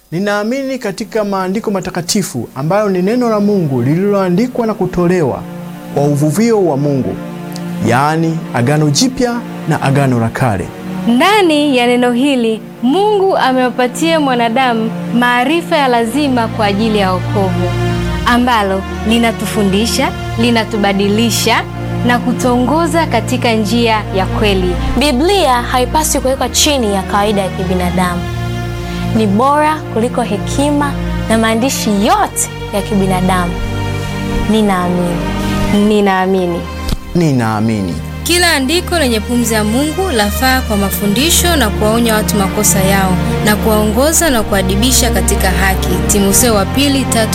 Ninaamini katika maandiko matakatifu ambayo ni neno la Mungu lililoandikwa na kutolewa kwa uvuvio wa Mungu, yaani Agano Jipya na Agano la Kale. Ndani ya neno hili Mungu amewapatia mwanadamu maarifa ya lazima kwa ajili ya wokovu, ambalo linatufundisha, linatubadilisha na kutongoza katika njia ya kweli. Biblia haipaswi kuwekwa chini ya kawaida ya kibinadamu. Ni bora kuliko hekima na maandishi yote ya kibinadamu. Ninaamini. Kila andiko lenye pumzi ya Mungu lafaa kwa mafundisho na kuwaonya watu makosa yao na kuwaongoza na kuadibisha katika haki. Timotheo wa 2:3